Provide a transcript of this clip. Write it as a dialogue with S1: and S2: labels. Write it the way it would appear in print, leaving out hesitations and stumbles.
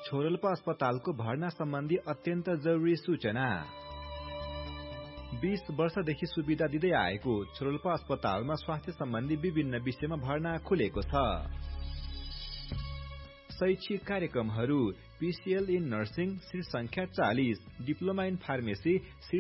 S1: छोरोल्पा अस्पतालको भर्ना सम्बन्धी अत्यन्त जरुरी सूचना। 20 वर्षदेखि सुविधा दिँदै आएको छोरोल्पा अस्पतालमा स्वास्थ्य सम्बन्धी विभिन्न विषयमा भर्ना खुलेको छ। शैक्षिक कार्यक्रमहरू PCL इन नर्सिङ शीर्ष संख्या 40, डिप्लोमा इन फार्मेसी